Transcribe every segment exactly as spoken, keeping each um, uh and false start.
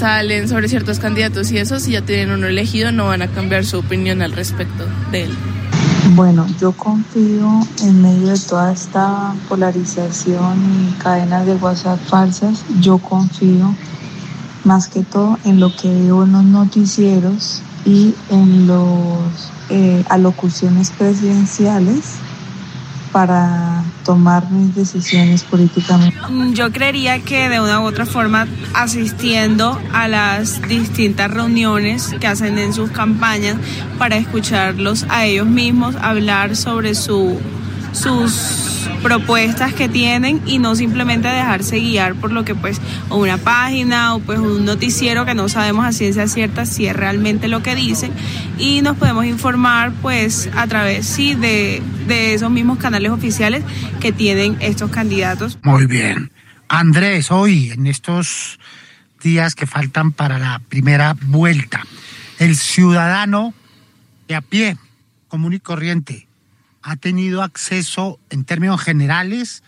salen sobre ciertos candidatos y eso, si ya tienen uno elegido, no van a cambiar su opinión al respecto de él. Bueno, yo confío en medio de toda esta polarización y cadenas de WhatsApp falsas, yo confío más que todo en lo que veo en los noticieros y en las eh, alocuciones presidenciales para tomar mis decisiones políticamente. Yo creería que de una u otra forma, asistiendo a las distintas reuniones que hacen en sus campañas para escucharlos a ellos mismos hablar sobre su, sus propuestas que tienen y no simplemente dejarse guiar por lo que pues o una página o pues un noticiero que no sabemos a ciencia cierta si es realmente lo que dicen, y nos podemos informar pues a través sí de, de esos mismos canales oficiales que tienen estos candidatos. Muy bien. Andrés, hoy en estos días que faltan para la primera vuelta, el ciudadano de a pie, común y corriente, ha tenido acceso en términos generales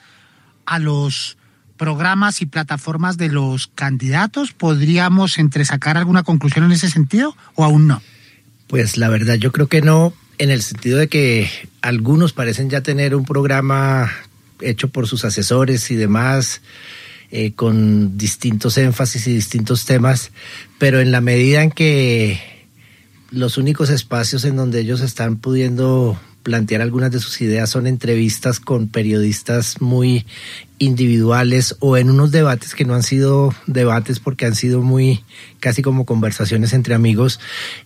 a los programas y plataformas de los candidatos. ¿Podríamos entresacar alguna conclusión en ese sentido o aún no? Pues la verdad yo creo que no, en el sentido de que algunos parecen ya tener un programa hecho por sus asesores y demás, eh, con distintos énfasis y distintos temas, pero en la medida en que los únicos espacios en donde ellos están pudiendo plantear algunas de sus ideas son entrevistas con periodistas muy individuales o en unos debates que no han sido debates porque han sido muy casi como conversaciones entre amigos.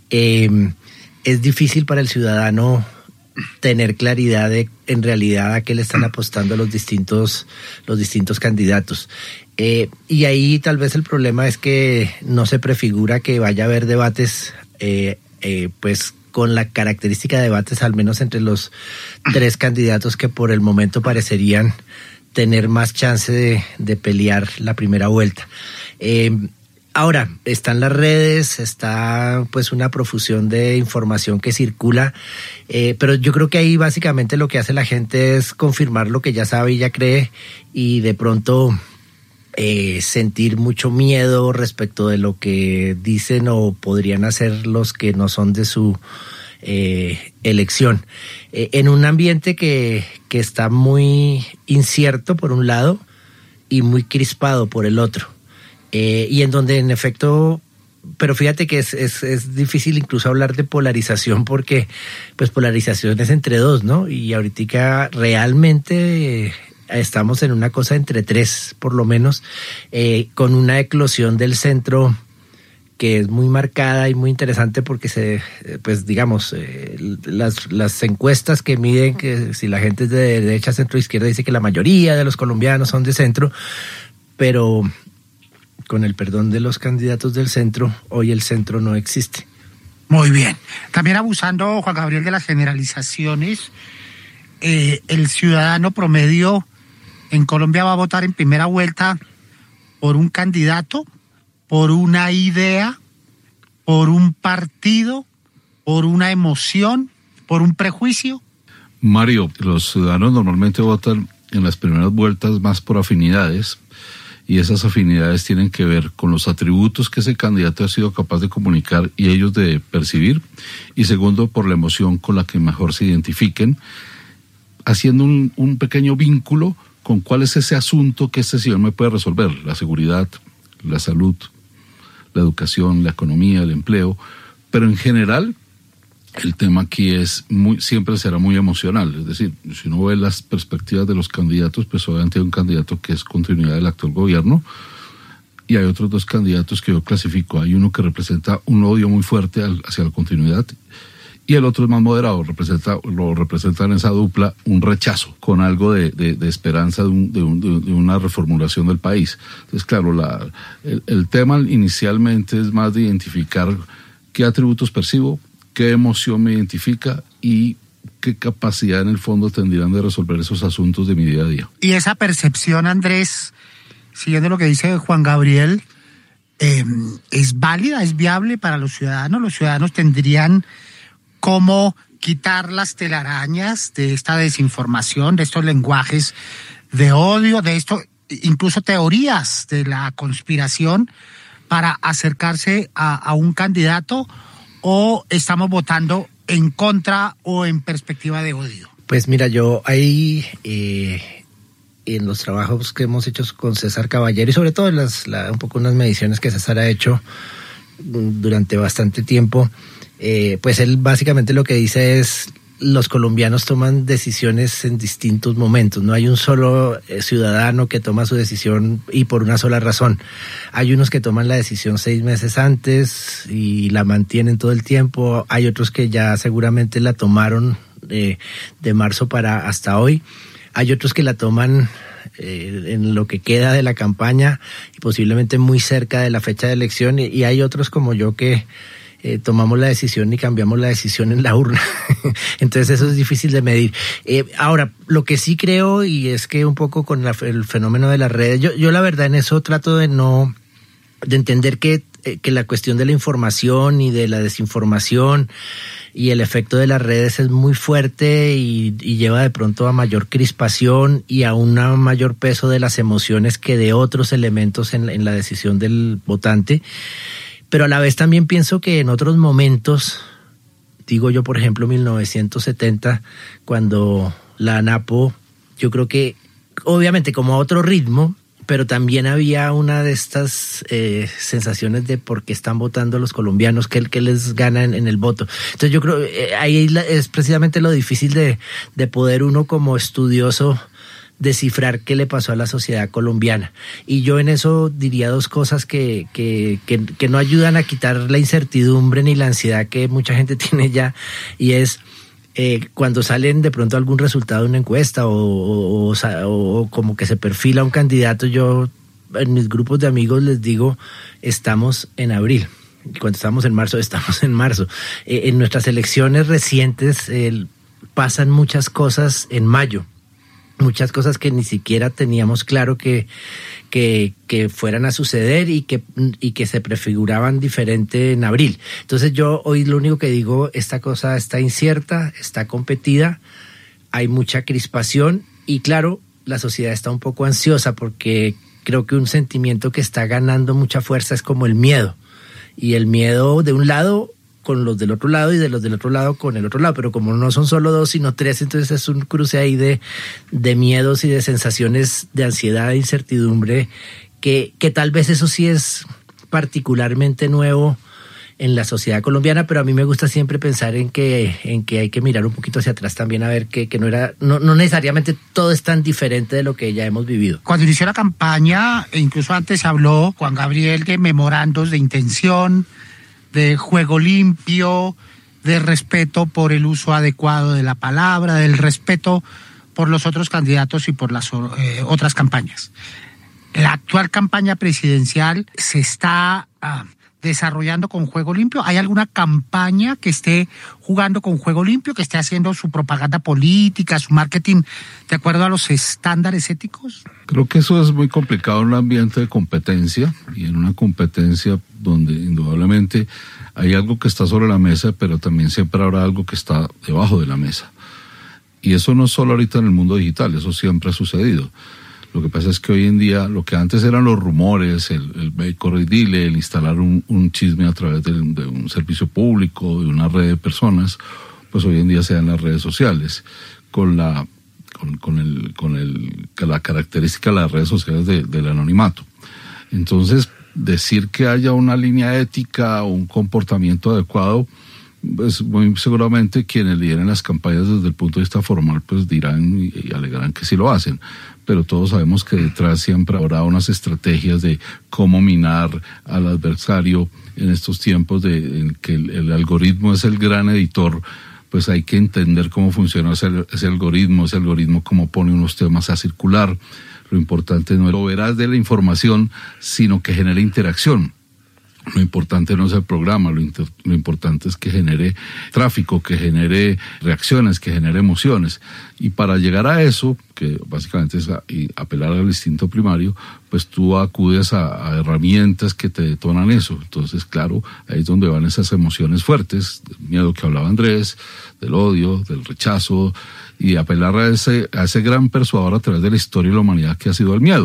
Eh, es difícil para el ciudadano tener claridad de en realidad a qué le están apostando los distintos los distintos candidatos. Eh, y ahí tal vez el problema es que no se prefigura que vaya a haber debates eh, eh, pues con la característica de debates al menos entre los tres candidatos que por el momento parecerían tener más chance de, de pelear la primera vuelta. Eh, ahora, están las redes, está pues una profusión de información que circula, eh, pero yo creo que ahí básicamente lo que hace la gente es confirmar lo que ya sabe y ya cree, y de pronto Eh, sentir mucho miedo respecto de lo que dicen o podrían hacer los que no son de su eh, elección. Eh, en un ambiente que, que está muy incierto por un lado y muy crispado por el otro. Eh, y en donde en efecto, pero fíjate que es, es, es difícil incluso hablar de polarización porque pues polarización es entre dos, ¿no? Y ahorita realmente... Eh, estamos en una cosa entre tres, por lo menos, eh, con una eclosión del centro que es muy marcada y muy interesante porque se, pues digamos, eh, las, las encuestas que miden que si la gente es de derecha, centro, izquierda, dice que la mayoría de los colombianos son de centro, pero con el perdón de los candidatos del centro, hoy el centro no existe. Muy bien. También abusando, Juan Gabriel, de las generalizaciones, eh, el ciudadano promedio en Colombia va a votar en primera vuelta por un candidato, por una idea, por un partido, por una emoción, por un prejuicio. Mario, los ciudadanos normalmente votan en las primeras vueltas más por afinidades, y esas afinidades tienen que ver con los atributos que ese candidato ha sido capaz de comunicar y ellos de percibir, y segundo, por la emoción con la que mejor se identifiquen, haciendo un, un pequeño vínculo con cuál es ese asunto que este señor me puede resolver: la seguridad, la salud, la educación, la economía, el empleo. Pero en general, el tema aquí es muy, siempre será muy emocional. Es decir, si uno ve las perspectivas de los candidatos, pues obviamente hay un candidato que es continuidad del actual gobierno, y hay otros dos candidatos que yo clasifico. Hay uno que representa un odio muy fuerte hacia la continuidad, y el otro es más moderado, representa, lo representa en esa dupla un rechazo con algo de, de, de esperanza de, un, de, un, de una reformulación del país. Entonces, claro, la, el, el tema inicialmente es más de identificar qué atributos percibo, qué emoción me identifica y qué capacidad en el fondo tendrían de resolver esos asuntos de mi día a día. Y esa percepción, Andrés, siguiendo lo que dice Juan Gabriel, eh, ¿es válida, es viable para los ciudadanos? ¿Los ciudadanos tendrían cómo quitar las telarañas de esta desinformación, de estos lenguajes de odio, de esto, incluso teorías de la conspiración, para acercarse a, a un candidato o estamos votando en contra o en perspectiva de odio? Pues mira, yo ahí eh, en los trabajos que hemos hecho con César Caballero y sobre todo en las, la, un poco unas mediciones que César ha hecho durante bastante tiempo, eh, pues él básicamente lo que dice es: los colombianos toman decisiones en distintos momentos, no hay un solo eh, ciudadano que toma su decisión y por una sola razón. Hay unos que toman la decisión seis meses antes y la mantienen todo el tiempo, hay otros que ya seguramente la tomaron eh, de marzo para hasta hoy, hay otros que la toman eh, en lo que queda de la campaña y posiblemente muy cerca de la fecha de elección, y, y hay otros como yo que Eh, tomamos la decisión y cambiamos la decisión en la urna. Entonces eso es difícil de medir. Eh, ahora, lo que sí creo, y es que un poco con la, el fenómeno de las redes, yo, yo la verdad en eso trato de no, de entender que, eh, que la cuestión de la información y de la desinformación y el efecto de las redes es muy fuerte y, y lleva de pronto a mayor crispación y a un mayor peso de las emociones que de otros elementos en, en la decisión del votante. Pero a la vez también pienso que en otros momentos, digo yo por ejemplo mil novecientos setenta, cuando la ANAPO, yo creo que obviamente como a otro ritmo, pero también había una de estas eh, sensaciones de por qué están votando los colombianos, que, que les gana en, en el voto. Entonces yo creo eh, ahí es precisamente lo difícil de, de poder uno como estudioso descifrar qué le pasó a la sociedad colombiana. Y yo en eso diría dos cosas que, que, que, que no ayudan a quitar la incertidumbre ni la ansiedad que mucha gente tiene ya, y es eh, cuando salen de pronto algún resultado de una encuesta o, o, o, o como que se perfila un candidato, yo en mis grupos de amigos les digo, estamos en abril. Cuando estamos en marzo, estamos en marzo. Eh, en nuestras elecciones recientes eh, pasan muchas cosas en mayo. Muchas cosas que ni siquiera teníamos claro que, que, que fueran a suceder y que, y que se prefiguraban diferente en abril. Entonces yo hoy lo único que digo, esta cosa está incierta, está competida, hay mucha crispación y claro, la sociedad está un poco ansiosa porque creo que un sentimiento que está ganando mucha fuerza es como el miedo. Y el miedo de un lado con los del otro lado y de los del otro lado con el otro lado, pero como no son solo dos sino tres, entonces es un cruce ahí de, de miedos y de sensaciones de ansiedad e incertidumbre que, que tal vez eso sí es particularmente nuevo en la sociedad colombiana, pero a mí me gusta siempre pensar en que, en que hay que mirar un poquito hacia atrás también a ver que, que no era, no, no necesariamente todo es tan diferente de lo que ya hemos vivido. Cuando inició la campaña, e incluso antes habló Juan Gabriel de memorandos de intención, de juego limpio, de respeto por el uso adecuado de la palabra, del respeto por los otros candidatos y por las eh, otras campañas. La actual campaña presidencial se está ah, desarrollando con juego limpio. ¿Hay alguna campaña que esté jugando con juego limpio, que esté haciendo su propaganda política, su marketing de acuerdo a los estándares éticos? Creo que eso es muy complicado en un ambiente de competencia y en una competencia donde indudablemente hay algo que está sobre la mesa, pero también siempre habrá algo que está debajo de la mesa. Y eso no es solo ahorita en el mundo digital, eso siempre ha sucedido. Lo que pasa es que hoy en día, lo que antes eran los rumores, el, el ve, corre y dile, el instalar un, un chisme a través de, de un servicio público, de una red de personas, pues hoy en día se da en las redes sociales, con la con, con el con el la característica de las redes sociales de, del anonimato. Entonces, decir que haya una línea ética o un comportamiento adecuado, pues muy seguramente quienes lideren las campañas desde el punto de vista formal pues dirán y, y alegarán que sí lo hacen, pero todos sabemos que detrás siempre habrá unas estrategias de cómo minar al adversario en estos tiempos de en que el, el algoritmo es el gran editor. Pues hay que entender cómo funciona ese, ese algoritmo, ese algoritmo cómo pone unos temas a circular. Lo importante no es lo veraz de la información, sino que genere interacción. Lo importante no es el programa, lo, inter, lo importante es que genere tráfico, que genere reacciones, que genere emociones. Y para llegar a eso, que básicamente es a, y apelar al instinto primario, pues tú acudes a, a herramientas que te detonan eso. Entonces, claro, ahí es donde van esas emociones fuertes, del miedo que hablaba Andrés, del odio, del rechazo, y apelar a ese, a ese gran persuador a través de la historia de la humanidad que ha sido el miedo.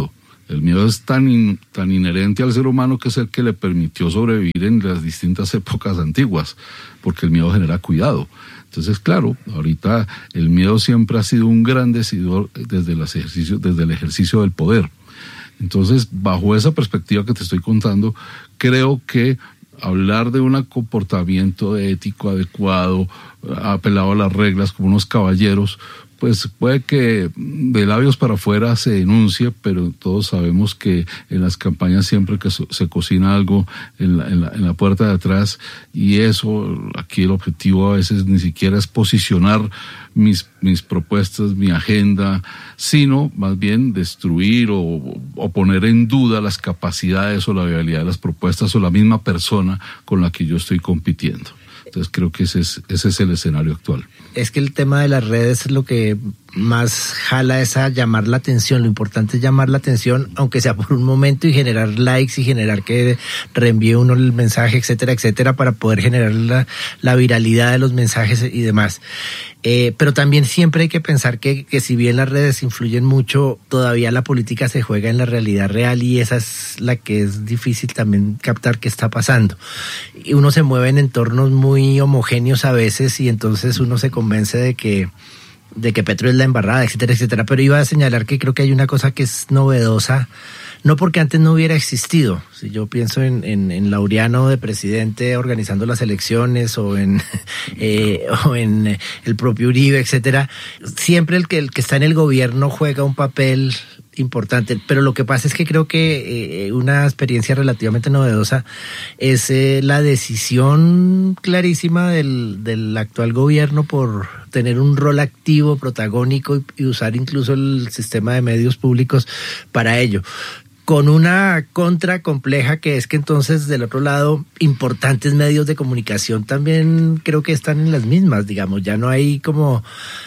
El miedo es tan, in, tan inherente al ser humano que es el que le permitió sobrevivir en las distintas épocas antiguas, porque el miedo genera cuidado. Entonces, claro, ahorita el miedo siempre ha sido un gran decidor desde, los ejercicios, desde el ejercicio del poder. Entonces, bajo esa perspectiva que te estoy contando, creo que hablar de un comportamiento ético adecuado, apelado a las reglas como unos caballeros, pues puede que de labios para afuera se denuncie, pero todos sabemos que en las campañas siempre que se cocina algo en la, en la, en la puerta de atrás, y eso, aquí el objetivo a veces ni siquiera es posicionar mis, mis propuestas, mi agenda, sino más bien destruir o, o poner en duda las capacidades o la viabilidad de las propuestas o la misma persona con la que yo estoy compitiendo. Entonces creo que ese es, ese es el escenario actual. Es que el tema de las redes es lo que más jala es a llamar la atención. Lo importante es llamar la atención, aunque sea por un momento, y generar likes y generar que reenvíe uno el mensaje, etcétera, etcétera, para poder generar la, la viralidad de los mensajes y demás. Eh, pero también siempre hay que pensar que, que si bien las redes influyen mucho, todavía la política se juega en la realidad real, y esa es la que es difícil también captar qué está pasando. Y uno se mueve en entornos muy homogéneos a veces, y entonces uno se convence de que de que Petro es la embarrada, etcétera, etcétera. Pero iba a señalar que creo que hay una cosa que es novedosa, no porque antes no hubiera existido. Si yo pienso en, en, en Laureano de presidente organizando las elecciones, o en eh, o en el propio Uribe, etcétera, siempre el que el que está en el gobierno juega un papel importante, pero lo que pasa es que creo que eh, una experiencia relativamente novedosa es eh, la decisión clarísima del, del actual gobierno por tener un rol activo, protagónico, y, y usar incluso el sistema de medios públicos para ello, con una contra compleja, que es que entonces del otro lado importantes medios de comunicación también creo que están en las mismas, digamos, ya no hay como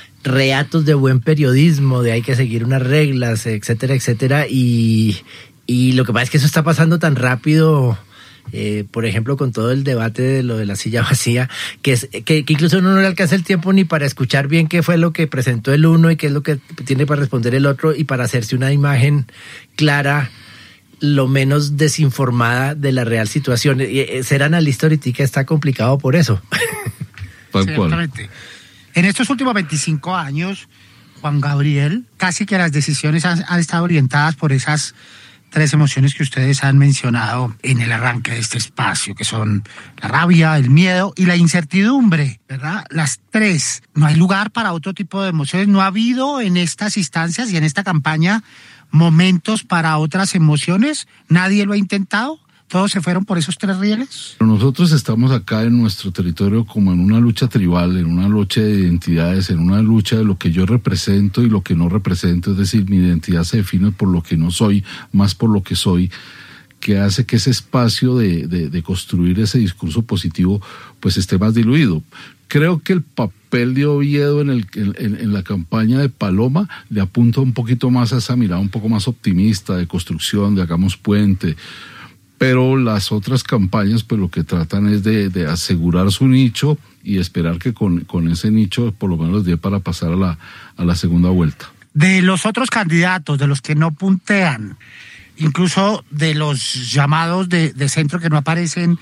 reatos de buen periodismo, de hay que seguir unas reglas, etcétera, etcétera, y, y lo que pasa es que eso está pasando tan rápido, eh, por ejemplo, con todo el debate de lo de la silla vacía, que, es, que, que incluso uno no le alcanza el tiempo ni para escuchar bien qué fue lo que presentó el uno y qué es lo que tiene para responder el otro, y para hacerse una imagen clara, lo menos desinformada de la real situación. Y ser analista ahorita está complicado por eso. Ciertamente. En estos últimos veinticinco años, Juan Gabriel, casi que las decisiones han, han estado orientadas por esas tres emociones que ustedes han mencionado en el arranque de este espacio, que son la rabia, el miedo y la incertidumbre, ¿verdad? Las tres. No hay lugar para otro tipo de emociones. No ha habido en estas instancias y en esta campaña momentos para otras emociones. Nadie lo ha intentado. ¿Todos se fueron por esos tres rieles? Nosotros estamos acá en nuestro territorio como en una lucha tribal, en una lucha de identidades, en una lucha de lo que yo represento y lo que no represento, es decir, mi identidad se define por lo que no soy, más por lo que soy, que hace que ese espacio de, de, de construir ese discurso positivo pues esté más diluido. Creo que el papel de Oviedo en, el, en, en la campaña de Paloma le apunta un poquito más a esa mirada un poco más optimista, de construcción, de hagamos puente. Pero las otras campañas pues lo que tratan es de, de asegurar su nicho y esperar que con, con ese nicho por lo menos dé para pasar a la, a la segunda vuelta. De los otros candidatos, de los que no puntean, incluso de los llamados de, de centro que no aparecen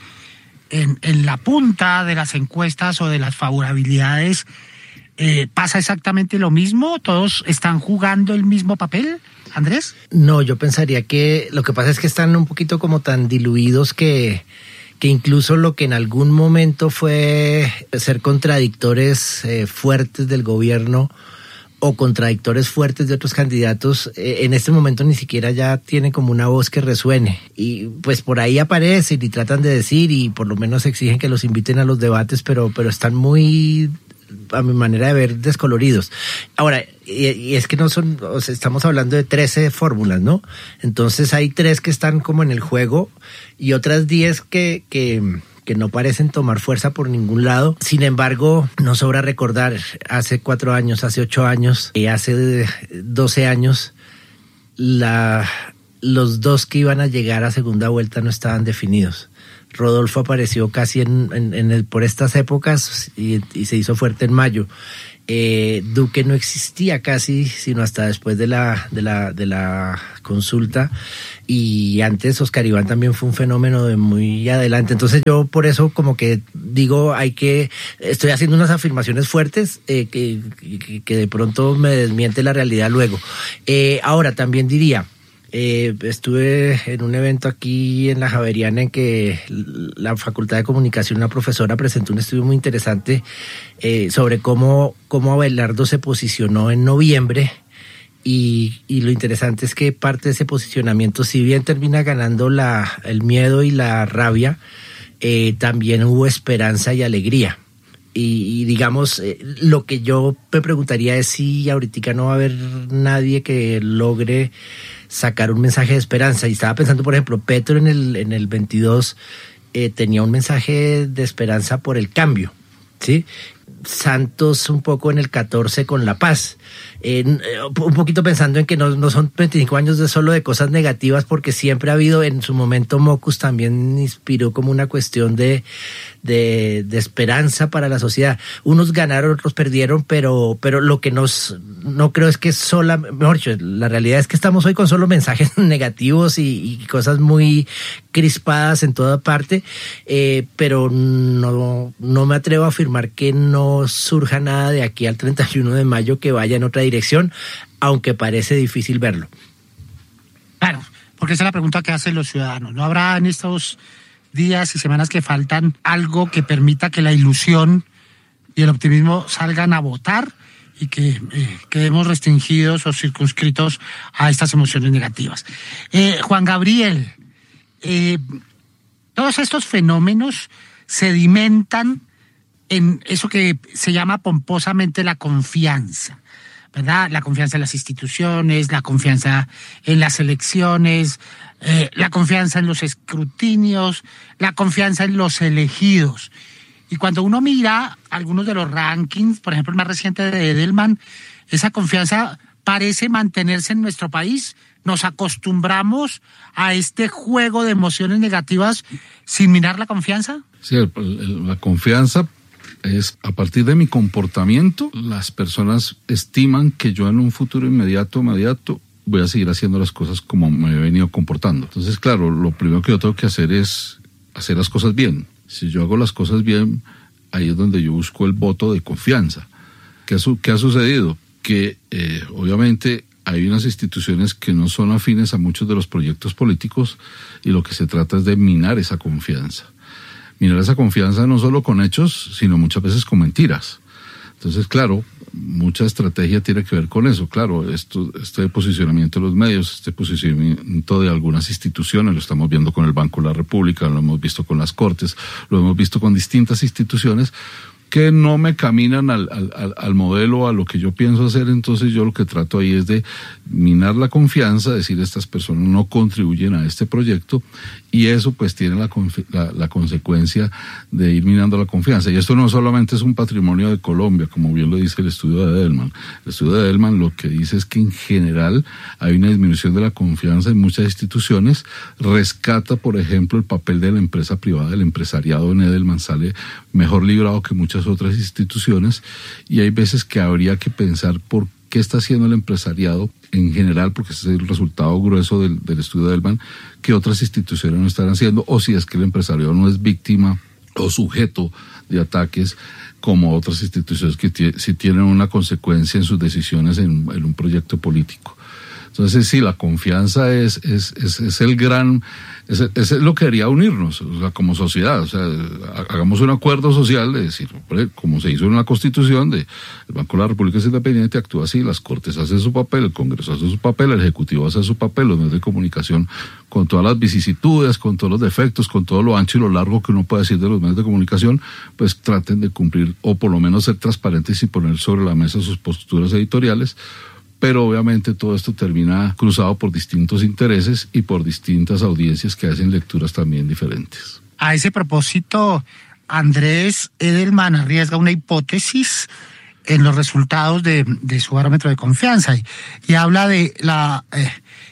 en, en la punta de las encuestas o de las favorabilidades, eh, ¿pasa exactamente lo mismo? ¿Todos están jugando el mismo papel? ¿Andrés? No, yo pensaría que lo que pasa es que están un poquito como tan diluidos que, que incluso lo que en algún momento fue ser contradictores eh, fuertes del gobierno o contradictores fuertes de otros candidatos, eh, en este momento ni siquiera ya tiene como una voz que resuene. Y pues por ahí aparecen y tratan de decir, y por lo menos exigen que los inviten a los debates, pero, pero están muy, a mi manera de ver, descoloridos. Ahora, y, y es que no son, o sea, estamos hablando de trece fórmulas, ¿no? Entonces hay tres que están como en el juego y otras diez que, que, que no parecen tomar fuerza por ningún lado. Sin embargo, no sobra recordar, hace cuatro años, hace ocho años y hace doce años, la, los dos que iban a llegar a segunda vuelta no estaban definidos. Rodolfo apareció casi en, en, en el, por estas épocas y, y se hizo fuerte en mayo. Eh, Duque no existía casi, sino hasta después de la, de la, de la consulta, y antes Oscar Iván también fue un fenómeno de muy adelante. Entonces yo por eso como que digo, hay que, estoy haciendo unas afirmaciones fuertes eh, que, que, que de pronto me desmiente la realidad luego. Eh, ahora también diría, Eh, estuve en un evento aquí en la Javeriana en que la Facultad de Comunicación, una profesora presentó un estudio muy interesante eh, sobre cómo, cómo Abelardo se posicionó en noviembre, y, y lo interesante es que parte de ese posicionamiento, si bien termina ganando la, el miedo y la rabia, eh, también hubo esperanza y alegría. Y, y digamos, eh, lo que yo me preguntaría es si ahorita no va a haber nadie que logre sacar un mensaje de esperanza. Y estaba pensando, por ejemplo, Petro en el, en el veintidós eh, tenía un mensaje de esperanza por el cambio, ¿sí? Santos un poco en el catorce con la paz. Eh, un poquito pensando en que no, no son veinticinco años de solo de cosas negativas, porque siempre ha habido, en su momento Mocus también inspiró como una cuestión de, de, de esperanza para la sociedad. Unos ganaron, otros perdieron, pero, pero lo que nos, no creo es que sola, mejor dicho, la realidad es que estamos hoy con solo mensajes negativos y, y cosas muy crispadas en toda parte, eh, pero no, no me atrevo a afirmar que no surja nada de aquí al treinta y uno de mayo que vaya en otra dirección, aunque parece difícil verlo. Claro, porque esa es la pregunta que hacen los ciudadanos. ¿No habrá en estos días y semanas que faltan algo que permita que la ilusión y el optimismo salgan a votar y que eh, quedemos restringidos o circunscritos a estas emociones negativas? Eh, Juan Gabriel, eh, todos estos fenómenos sedimentan en eso que se llama pomposamente la confianza, ¿verdad? La confianza en las instituciones, la confianza en las elecciones, eh, la confianza en los escrutinios, la confianza en los elegidos. Y cuando uno mira algunos de los rankings, por ejemplo el más reciente de Edelman, esa confianza parece mantenerse en nuestro país. Nos acostumbramos a este juego de emociones negativas sin minar la confianza. Sí, el, el, la confianza es a partir de mi comportamiento. Las personas estiman que yo en un futuro inmediato, inmediato, voy a seguir haciendo las cosas como me he venido comportando. Entonces, claro, lo primero que yo tengo que hacer es hacer las cosas bien. Si yo hago las cosas bien, ahí es donde yo busco el voto de confianza. ¿Qué ha, qué ha sucedido? Que eh, obviamente hay unas instituciones que no son afines a muchos de los proyectos políticos, y lo que se trata es de minar esa confianza. Minar esa confianza no solo con hechos, sino muchas veces con mentiras. Entonces, claro, mucha estrategia tiene que ver con eso. Claro, esto, este posicionamiento de los medios, este posicionamiento de algunas instituciones, lo estamos viendo con el Banco de la República, lo hemos visto con las Cortes, lo hemos visto con distintas instituciones que no me caminan al, al, al modelo, a lo que yo pienso hacer. Entonces yo lo que trato ahí es de minar la confianza, decir estas personas no contribuyen a este proyecto, y eso pues tiene la, la, la consecuencia de ir minando la confianza. Y esto no solamente es un patrimonio de Colombia, como bien lo dice el estudio de Edelman. El estudio de Edelman lo que dice es que en general hay una disminución de la confianza en muchas instituciones. Rescata, por ejemplo, el papel de la empresa privada, del empresariado. En Edelman sale mejor librado que muchas otras instituciones, y hay veces que habría que pensar por qué está haciendo el empresariado en general, porque ese es el resultado grueso del, del estudio de Edelman, que otras instituciones no están haciendo, o si es que el empresariado no es víctima o sujeto de ataques como otras instituciones que t- sí tienen una consecuencia en sus decisiones en, en un proyecto político. Entonces sí, la confianza es, es, es, es el gran, es, es lo que debería unirnos, o sea, como sociedad. O sea, hagamos un acuerdo social de decir, como se hizo en la Constitución, de el Banco de la República es independiente, actúa así, las Cortes hacen su papel, el Congreso hace su papel, el Ejecutivo hace su papel, los medios de comunicación, con todas las vicisitudes, con todos los defectos, con todo lo ancho y lo largo que uno puede decir de los medios de comunicación, pues traten de cumplir, o por lo menos ser transparentes y poner sobre la mesa sus posturas editoriales. Pero obviamente todo esto termina cruzado por distintos intereses y por distintas audiencias que hacen lecturas también diferentes. A ese propósito, Andrés Edelman arriesga una hipótesis en los resultados de, de su barómetro de confianza y, y habla de la eh,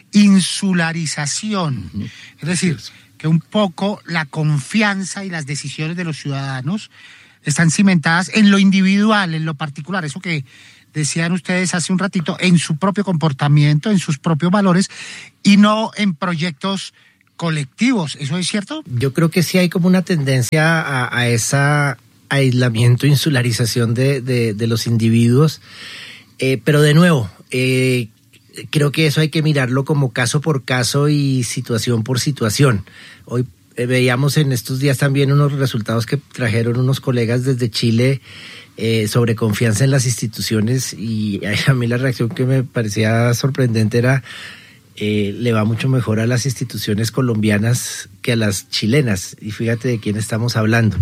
insularización. Uh-huh. Es decir, que un poco la confianza y las decisiones de los ciudadanos están cimentadas en lo individual, en lo particular, eso que decían ustedes hace un ratito, en su propio comportamiento, en sus propios valores, y no en proyectos colectivos. ¿Eso es cierto? Yo creo que sí hay como una tendencia a, a ese aislamiento, insularización de, de, de los individuos, eh, pero de nuevo, eh, creo que eso hay que mirarlo como caso por caso y situación por situación. Hoy eh, veíamos en estos días también unos resultados que trajeron unos colegas desde Chile eh, sobre confianza en las instituciones, y a mí la reacción que me parecía sorprendente era eh, le va mucho mejor a las instituciones colombianas que a las chilenas, y fíjate de quién estamos hablando.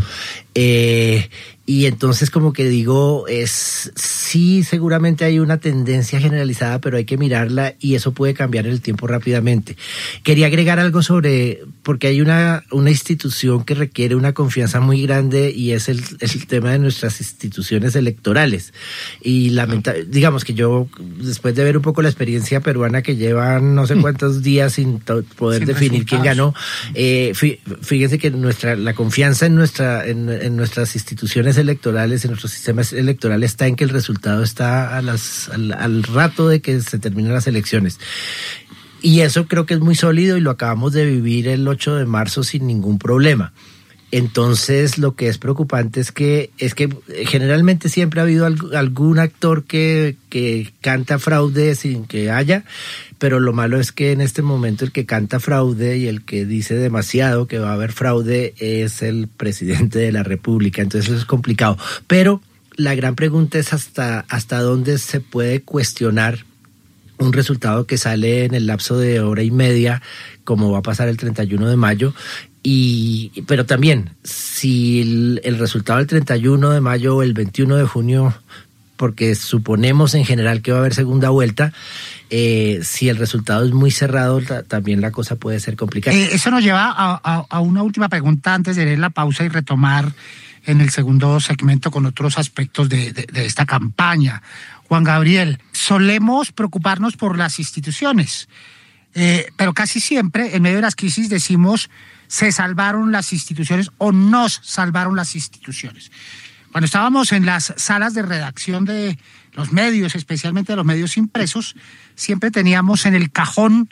Eh, y entonces como que digo, es sí, seguramente hay una tendencia generalizada, pero hay que mirarla y eso puede cambiar en el tiempo rápidamente. Quería agregar algo sobre, porque hay una, una institución que requiere una confianza muy grande, y es el, el tema de nuestras instituciones electorales. Y lamenta, digamos que yo, después de ver un poco la experiencia peruana, que llevan no sé cuántos días sin poder sin definir resultados. Quién ganó, eh, fíjense que nuestra, la confianza en nuestra, en, en nuestras instituciones electorales, en nuestros sistemas electorales, está en que el resultado está a las, al, al rato de que se terminan las elecciones. Y eso creo que es muy sólido, y lo acabamos de vivir el ocho de marzo sin ningún problema. Entonces, lo que es preocupante es que es que generalmente siempre ha habido algún actor que, que canta fraude sin que haya, pero lo malo es que en este momento el que canta fraude y el que dice demasiado que va a haber fraude es el presidente de la República. Entonces eso es complicado. Pero la gran pregunta es hasta, hasta dónde se puede cuestionar un resultado que sale en el lapso de hora y media, como va a pasar el treinta y uno de mayo. Y, pero también, si el, el resultado del treinta y uno de mayo o el veintiuno de junio, porque suponemos en general que va a haber segunda vuelta, eh, si el resultado es muy cerrado, ta, también la cosa puede ser complicada. Eh, eso nos lleva a, a, a una última pregunta antes de leer la pausa y retomar en el segundo segmento con otros aspectos de, de, de esta campaña. Juan Gabriel, solemos preocuparnos por las instituciones, eh, pero casi siempre en medio de las crisis decimos se salvaron las instituciones o nos salvaron las instituciones. Cuando estábamos en las salas de redacción de los medios, especialmente de los medios impresos, siempre teníamos en el cajón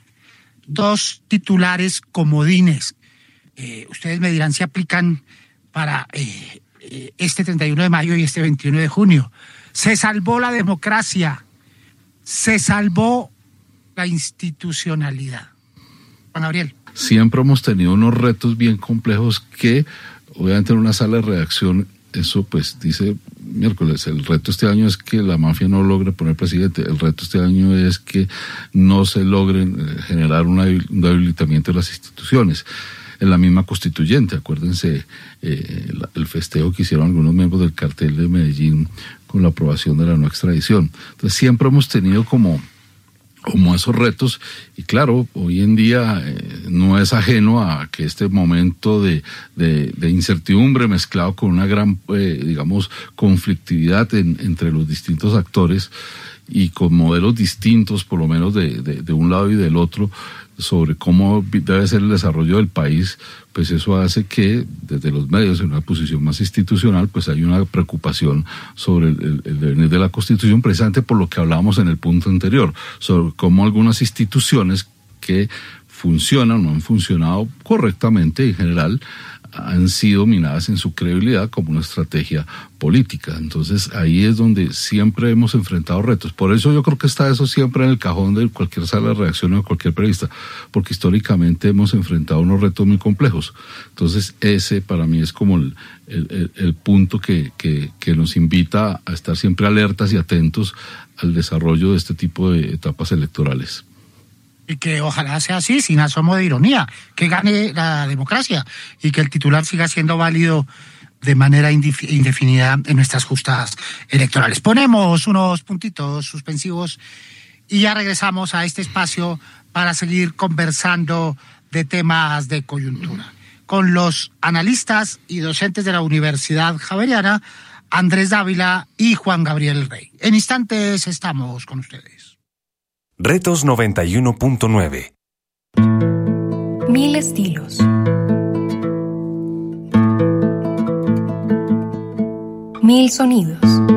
dos titulares comodines. Eh, ustedes me dirán si aplican para eh, eh, este treinta y uno de mayo y este veintiuno de junio. Se salvó la democracia, se salvó la institucionalidad. Juan Gabriel. Siempre hemos tenido unos retos bien complejos que, obviamente, en una sala de redacción, eso pues dice miércoles, el reto este año es que la mafia no logre poner presidente, el reto este año es que no se logren generar una, un debilitamiento de las instituciones. En la misma constituyente, acuérdense eh, el, el festejo que hicieron algunos miembros del cartel de Medellín con la aprobación de la no extradición. Entonces siempre hemos tenido como como esos retos, y claro, hoy en día eh, no es ajeno a que este momento de, de, de incertidumbre mezclado con una gran, eh, digamos, conflictividad en, entre los distintos actores y con modelos distintos, por lo menos de, de, de un lado y del otro, sobre cómo debe ser el desarrollo del país, pues eso hace que desde los medios, en una posición más institucional, pues hay una preocupación sobre el, el, el devenir de la Constitución, precisamente por lo que hablábamos en el punto anterior, sobre cómo algunas instituciones que funcionan o no han funcionado correctamente en general, han sido minadas en su credibilidad como una estrategia política. Entonces ahí es donde siempre hemos enfrentado retos. Por eso yo creo que está eso siempre en el cajón de cualquier sala de redacción o de cualquier periodista, porque históricamente hemos enfrentado unos retos muy complejos. Entonces ese para mí es como el, el, el punto que, que, que nos invita a estar siempre alertas y atentos al desarrollo de este tipo de etapas electorales. Y que ojalá sea así, sin asomo de ironía, que gane la democracia y que el titular siga siendo válido de manera indefinida en nuestras justas electorales. Ponemos unos puntitos suspensivos y ya regresamos a este espacio para seguir conversando de temas de coyuntura con los analistas y docentes de la Universidad Javeriana, Andrés Dávila y Juan Gabriel Rey. En instantes estamos con ustedes. Retos noventa y uno punto nueve. Mil estilos. mil sonidos.